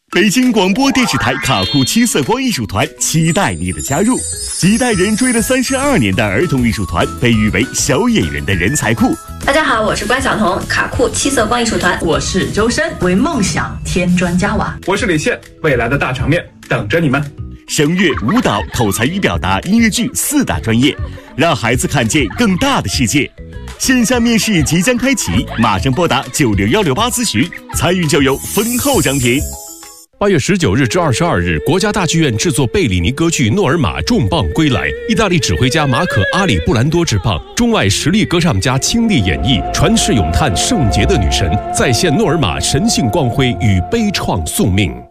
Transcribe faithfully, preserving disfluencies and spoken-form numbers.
北京广播电视台卡库七色光艺术团期待你的加入。几代人追了三十二年的儿童艺术团，被誉为小演员的人才库。 大家好，我是关晓彤，卡库七色光艺术团。 我是周深，为梦想添砖加瓦。 我是李现，未来的大场面等着你们。 声乐、舞蹈、口才与表达、音乐剧四大专业，让孩子看见更大的世界。线下面试即将开启，马上拨打九六幺六八咨询，参与就有丰厚奖品。 八月十九日至二十二日，国家大剧院制作贝里尼歌剧《诺尔玛》重磅归来，意大利指挥家马可·阿里布兰多执棒，中外实力歌唱家倾力演绎，传世咏叹圣洁的女神，再现诺尔玛神性光辉与悲怆宿命。